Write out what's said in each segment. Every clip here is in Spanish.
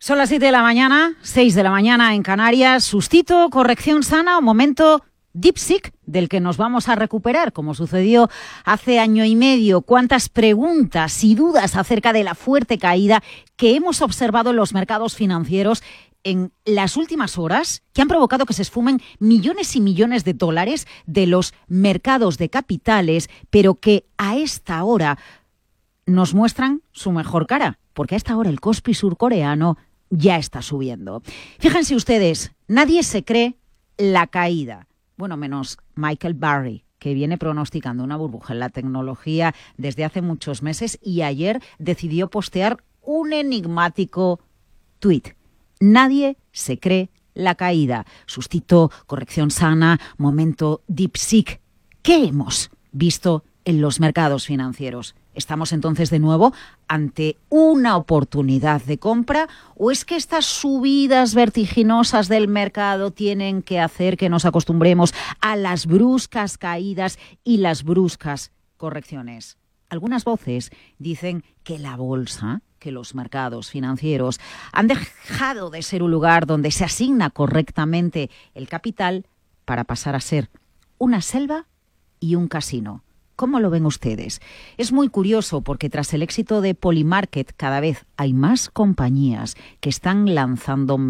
Son las 7 de la mañana, 6 de la mañana en Canarias. Sustito, corrección sana, un momento DeepSeek del que nos vamos a recuperar, como sucedió hace año y medio. Cuántas preguntas y dudas acerca de la fuerte caída que hemos observado en los mercados financieros en las últimas horas, que han provocado que se esfumen millones y millones de dólares de los mercados de capitales, pero que a esta hora nos muestran su mejor cara, porque a esta hora el Kospi surcoreano ya está subiendo. Fíjense ustedes, nadie se cree la caída. Bueno, menos Michael Burry, que viene pronosticando una burbuja en la tecnología desde hace muchos meses y ayer decidió postear un enigmático tuit. Nadie se cree la caída. Sustito, corrección sana, momento DeepSeek. ¿Qué hemos visto en los mercados financieros? ¿Estamos entonces de nuevo ante una oportunidad de compra o es que estas subidas vertiginosas del mercado tienen que hacer que nos acostumbremos a las bruscas caídas y las bruscas correcciones? Algunas voces dicen que la bolsa, que los mercados financieros han dejado de ser un lugar donde se asigna correctamente el capital para pasar a ser una selva y un casino. ¿Cómo lo ven ustedes? Es muy curioso porque tras el éxito de Polymarket cada vez hay más compañías que están lanzando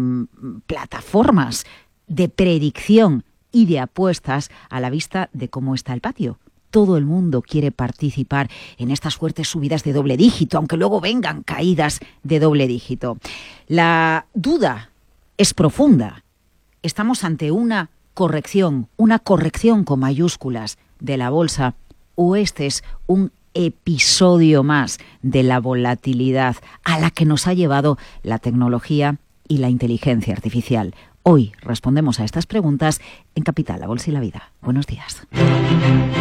plataformas de predicción y de apuestas a la vista de cómo está el patio. Todo el mundo quiere participar en estas fuertes subidas de doble dígito, aunque luego vengan caídas de doble dígito. La duda es profunda. Estamos ante una corrección con mayúsculas de la bolsa, o este es un episodio más de la volatilidad a la que nos ha llevado la tecnología y la inteligencia artificial. Hoy respondemos a estas preguntas en Capital, la Bolsa y la Vida. Buenos días.